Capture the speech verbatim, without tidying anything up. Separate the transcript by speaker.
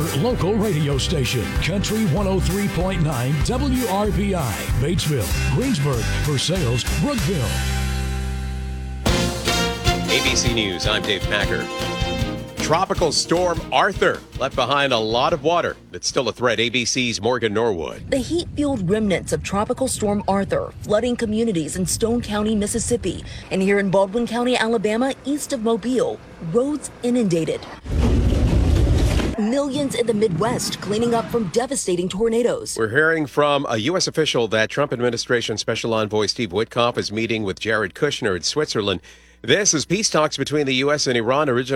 Speaker 1: local radio station, Country one oh three point nine W R B I, Batesville, Greensburg, Versailles, Brookville.
Speaker 2: A B C News, I'm Dave Packer. Tropical storm Arthur left behind a lot of water. That's still a threat. A B C's Morgan Norwood.
Speaker 3: The heat-fueled remnants of Tropical Storm Arthur flooding communities in Stone County, Mississippi, and here in Baldwin County, Alabama, east of Mobile, roads inundated. Millions in the Midwest cleaning up from devastating tornadoes.
Speaker 2: We're hearing from a U S official that Trump administration Special Envoy Steve Witkoff is meeting with Jared Kushner in Switzerland. This is peace talks between the U S and Iran. Original